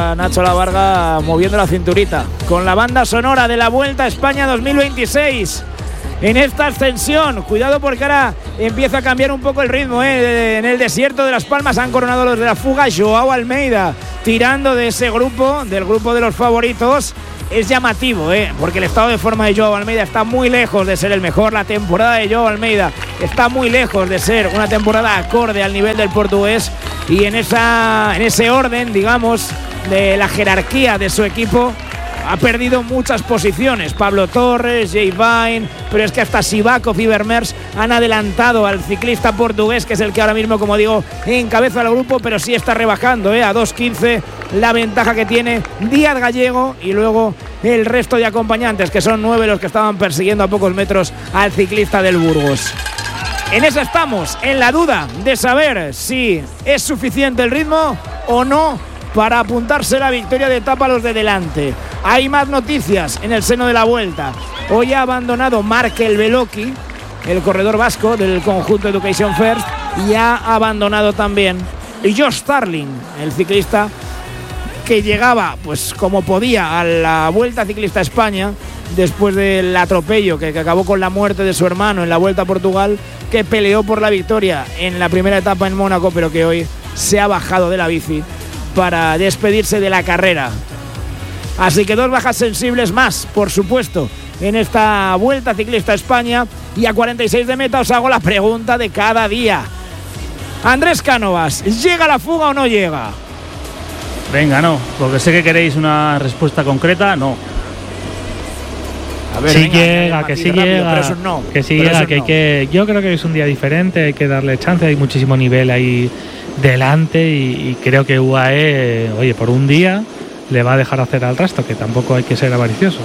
a Nacho Lavarga moviendo la cinturita con la banda sonora de la Vuelta a España 2026. En esta ascensión, cuidado porque ahora empieza a cambiar un poco el ritmo, En el desierto de Las Palmas han coronado los de la fuga. Joao Almeida tirando de ese grupo, del grupo de los favoritos. Es llamativo, porque el estado de forma de Joao Almeida está muy lejos de ser el mejor. La temporada de Joao Almeida está muy lejos de ser una temporada acorde al nivel del portugués. Y en ese orden, digamos, de la jerarquía de su equipo, ha perdido muchas posiciones. Pablo Torres, Jay Vine, pero es que hasta Sivakov y Vermeers han adelantado al ciclista portugués, que es el que ahora mismo, como digo, encabeza el grupo, pero sí está rebajando, a 2.15 la ventaja que tiene Díaz Gallego y luego el resto de acompañantes, que son 9 los que estaban persiguiendo a pocos metros al ciclista del Burgos. En eso estamos, en la duda de saber si es suficiente el ritmo o no para apuntarse la victoria de etapa a los de delante. Hay más noticias en el seno de la Vuelta. Hoy ha abandonado Markel Beloki, el corredor vasco del conjunto Education First, y ha abandonado también Josh Starling, el ciclista que llegaba pues como podía a la Vuelta Ciclista a España después del atropello que acabó con la muerte de su hermano en la Vuelta a Portugal, que peleó por la victoria en la primera etapa en Mónaco, pero que hoy se ha bajado de la bici para despedirse de la carrera. Así que 2 bajas sensibles más, por supuesto, en esta Vuelta Ciclista a España. Y a 46 de meta os hago la pregunta de cada día. Andrés Cánovas, ¿llega la fuga o no llega? Venga, no, porque sé que queréis una respuesta concreta, no. A ver, sí llega, que sí llega, pero eso no, que sí llega, que no. Yo creo que es un día diferente, hay que darle chance, hay muchísimo nivel ahí delante y creo que UAE, oye, por un día le va a dejar hacer al resto, que tampoco hay que ser avariciosos.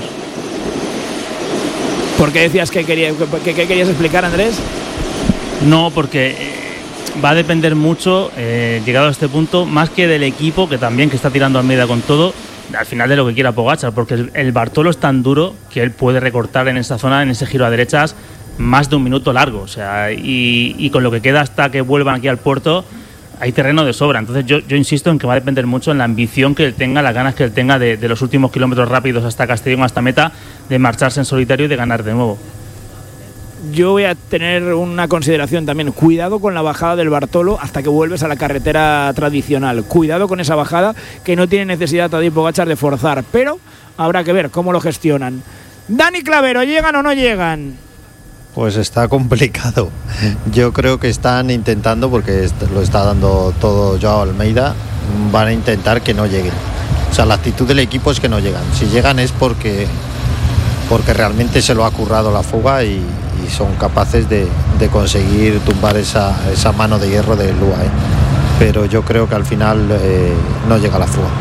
¿Por qué decías que querías explicar, Andrés? No, porque va a depender mucho, llegado a este punto, más que del equipo, que también que está tirando Almeida con todo, al final de lo que quiera Pogačar, porque el Bartolo es tan duro que él puede recortar en esa zona, en ese giro a derechas, más de un minuto largo, o sea, y con lo que queda hasta que vuelvan aquí al puerto, hay terreno de sobra. Entonces yo insisto en que va a depender mucho en la ambición que él tenga, las ganas que él tenga de los últimos kilómetros rápidos hasta Castellón, hasta meta, de marcharse en solitario y de ganar de nuevo. Yo voy a tener una consideración también. Cuidado con la bajada del Bartolo hasta que vuelves a la carretera tradicional. Cuidado con esa bajada, que no tiene necesidad Tadej Pogačar de forzar, pero habrá que ver cómo lo gestionan. Dani Clavero, ¿llegan o no llegan? Pues está complicado. Yo creo que están intentando, porque lo está dando todo Joao Almeida, van a intentar que no lleguen. O sea, la actitud del equipo es que no llegan. Si llegan es porque realmente se lo ha currado la fuga y son capaces de conseguir tumbar esa mano de hierro del UAE. Pero yo creo que al final no llega la fuga.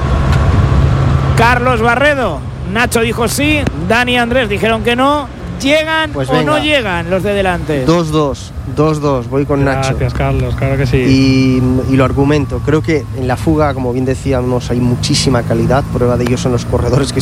Carlos Barredo, Nacho dijo sí, Dani y Andrés dijeron que no. ¿Llegan pues o no llegan los de delante? 2-2, voy con Nacho. Gracias, Carlos, claro que sí. Y lo argumento, creo que en la fuga, como bien decíamos, hay muchísima calidad. Prueba de ello son los corredores que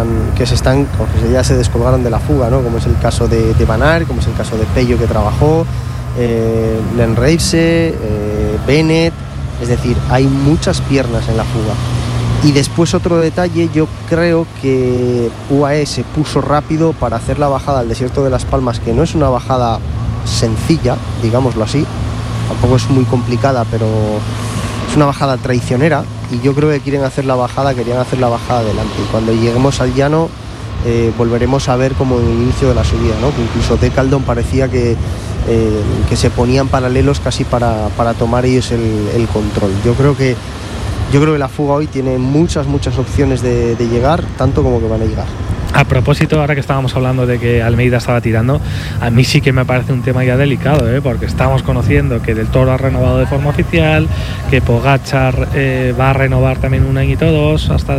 ya se descolgaron de la fuga, ¿no? Como es el caso de Van Aert, como es el caso de Pello, que trabajó, Len Reise, Bennett. Es decir, hay muchas piernas en la fuga. Y después otro detalle, yo creo que UAE se puso rápido para hacer la bajada al desierto de Las Palmas, que no es una bajada sencilla, digámoslo así, tampoco es muy complicada, pero es una bajada traicionera, y yo creo que querían hacer la bajada adelante. Y cuando lleguemos al llano volveremos a ver como en el inicio de la subida, ¿no? Que incluso Decaldon parecía que se ponían paralelos casi para tomar ellos el control. Yo creo que la fuga hoy tiene muchas opciones de llegar, tanto como que van a llegar. A propósito, ahora que estábamos hablando de que Almeida estaba tirando, a mí sí que me parece un tema ya delicado, porque estamos conociendo que Del Toro ha renovado de forma oficial, que Pogačar va a renovar también un añito o dos hasta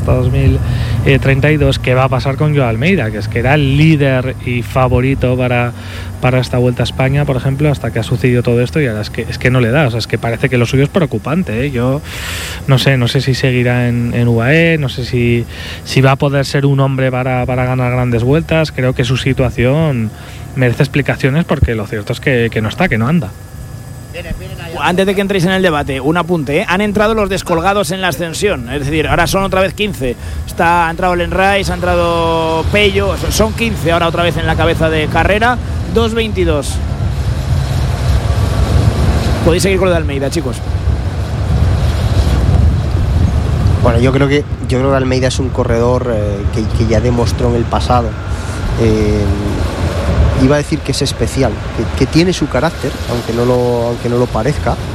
2032. ¿Qué va a pasar con Joao Almeida? Que es que era el líder y favorito para esta Vuelta a España, por ejemplo, hasta que ha sucedido todo esto, y ahora es que no le da. O sea, es que parece que lo suyo es preocupante, Yo no sé si seguirá en UAE, no sé si va a poder ser un hombre para ganar grandes vueltas. Creo que su situación merece explicaciones, porque lo cierto es que no anda. Vienen ahí antes de que entréis en el debate, un apunte, ¿eh? Han entrado los descolgados en la ascensión, es decir, ahora son otra vez 15. Ha entrado Len Rice, ha entrado Pello, son 15 ahora otra vez en la cabeza de carrera, 2:22. Podéis seguir con lo de Almeida, chicos. Bueno, yo creo que Almeida es un corredor que ya demostró en el pasado. Iba a decir que es especial, que tiene su carácter, aunque no lo parezca,